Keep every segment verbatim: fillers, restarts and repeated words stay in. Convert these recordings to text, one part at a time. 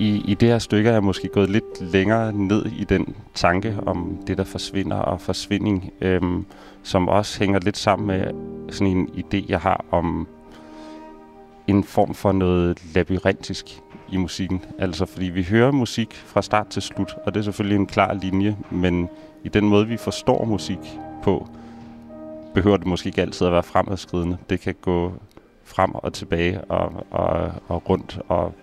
i, i det her stykke er jeg måske gået lidt længere ned i den tanke om det, der forsvinder og forsvinding, øhm, som også hænger lidt sammen med sådan en idé, jeg har om en form for noget labyrintisk i musikken. Altså fordi vi hører musik fra start til slut, og det er selvfølgelig en klar linje, men i den måde, vi forstår musik på, behøver det måske ikke altid at være fremadskridende. Det kan gå frem og tilbage og, og, og rundt, og,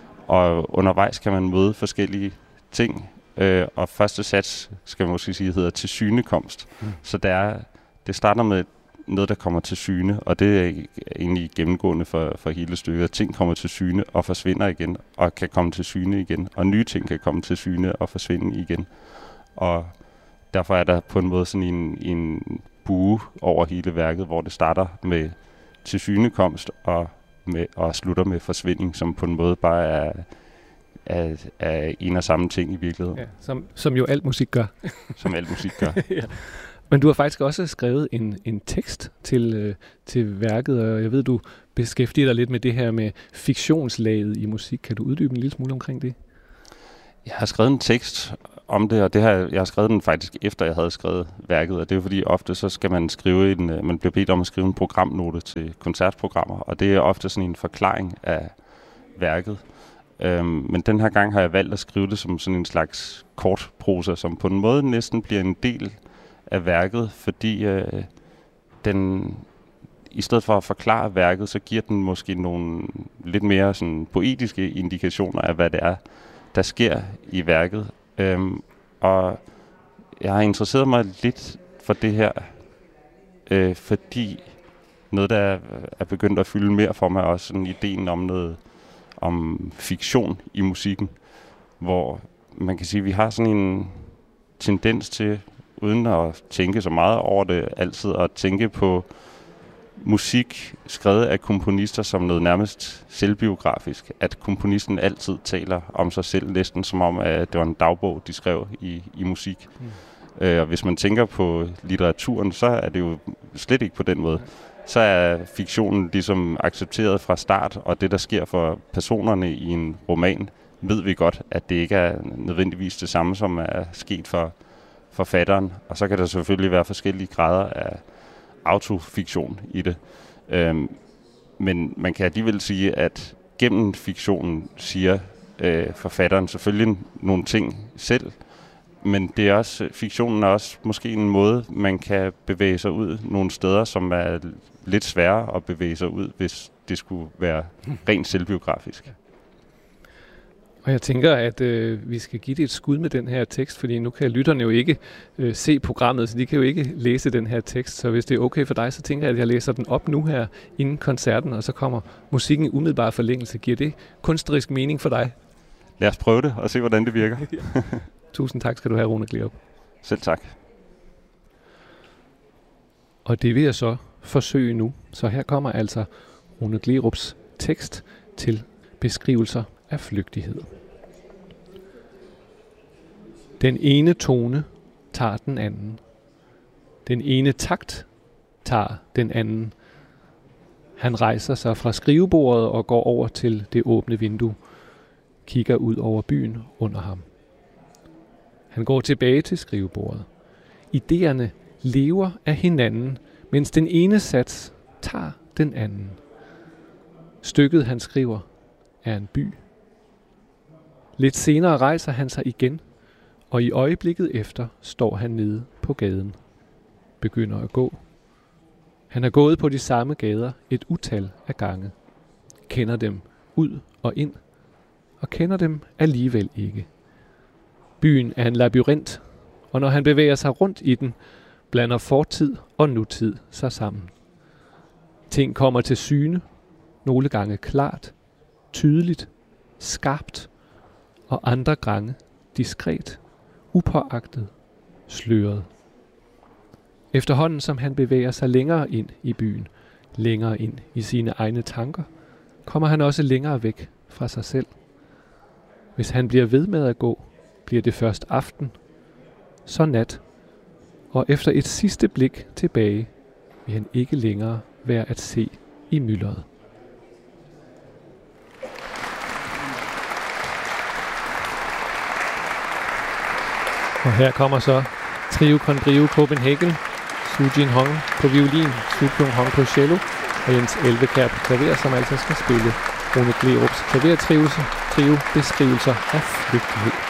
og undervejs kan man møde forskellige ting. Øh, og første sats, skal man måske sige, hedder tilsynekomst. Mm. Så det, er, det starter med noget, der kommer til syne, og det er egentlig gennemgående for, for hele stykket, at ting kommer til syne og forsvinder igen, og kan komme til syne igen, og nye ting kan komme til syne og forsvinde igen. Og derfor er der på en måde sådan en, en bue over hele værket, hvor det starter med tilsynekomst og, med, og slutter med forsvinding, som på en måde bare er, er, er en og samme ting i virkeligheden. Ja, som, som jo alt musik gør. Som alt musik gør. Ja. Men du har faktisk også skrevet en, en tekst til, øh, til værket, og jeg ved, du beskæftiger dig lidt med det her med fiktionslaget i musik. Kan du uddybe en lille smule omkring det? Jeg har skrevet en tekst om det, og det har, jeg har skrevet den faktisk efter, jeg havde skrevet værket, og det er fordi ofte så skal man skrive en, man bliver bedt om at skrive en programnote til koncertprogrammer, og det er ofte sådan en forklaring af værket. Øhm, men den her gang har jeg valgt at skrive det som sådan en slags kortprosa, som på en måde næsten bliver en del af værket, fordi øh, den, i stedet for at forklare værket, så giver den måske nogle lidt mere sådan poetiske indikationer af, hvad det er, der sker i værket. Øhm, og jeg har interesseret mig lidt for det her, øh, fordi noget, der er, er begyndt at fylde mere for mig, også sådan ideen om noget om fiktion i musikken, hvor man kan sige, at vi har sådan en tendens til, uden at tænke så meget over det, altid at tænke på musik skrevet af komponister som noget nærmest selvbiografisk. At komponisten altid taler om sig selv, næsten som om, at det var en dagbog, de skrev i, i musik. Mm. Øh, og hvis man tænker på litteraturen, så er det jo slet ikke på den måde. Så er fiktionen ligesom accepteret fra start, og det, der sker for personerne i en roman, ved vi godt, at det ikke er nødvendigvis det samme, som er sket for forfatteren. Og så kan der selvfølgelig være forskellige grader af autofiktion i det. Øhm, men man kan alligevel sige, at gennem fiktionen siger øh, forfatteren selvfølgelig nogle ting selv, men det er også, fiktionen er også måske en måde, man kan bevæge sig ud nogle steder, som er lidt sværere at bevæge sig ud, hvis det skulle være rent selvbiografisk. Og jeg tænker, at øh, vi skal give det et skud med den her tekst, fordi nu kan lytterne jo ikke øh, se programmet, så de kan jo ikke læse den her tekst. Så hvis det er okay for dig, så tænker jeg, at jeg læser den op nu her inden koncerten, og så kommer musikken i umiddelbar forlængelse. Giver det kunstnerisk mening for dig? Lad os prøve det og se, hvordan det virker. Tusind tak skal du have, Rune Gleerup. Selv tak. Og det vil jeg så forsøge nu. Så her kommer altså Rune Gleerups tekst til beskrivelser af flygtighed. Den ene tone tager den anden. Den ene takt tager den anden. Han rejser sig fra skrivebordet og går over til det åbne vindue. Kigger ud over byen under ham. Han går tilbage til skrivebordet. Idéerne lever af hinanden, mens den ene sats tager den anden. Stykket, han skriver, er en by. Lidt senere rejser han sig igen, og i øjeblikket efter står han nede på gaden. Begynder at gå. Han er gået på de samme gader et utal af gange. Kender dem ud og ind, og kender dem alligevel ikke. Byen er en labyrint, og når han bevæger sig rundt i den, blander fortid og nutid sig sammen. Ting kommer til syne, nogle gange klart, tydeligt, skarpt, og andre gange diskret, upåagtet, sløret. Efterhånden som han bevæger sig længere ind i byen, længere ind i sine egne tanker, kommer han også længere væk fra sig selv. Hvis han bliver ved med at gå, bliver det først aften, så nat, og efter et sidste blik tilbage, vil han ikke længere være at se i myldret. Og her kommer så Trio Condrio Copenhagen, Su Jin Hong på violin, Su Kyung Hong på cello og Jens Elvekær på klaver, som altså skal spille Rune Glerups klavertrivelse, trio beskrivelser af flygtighed.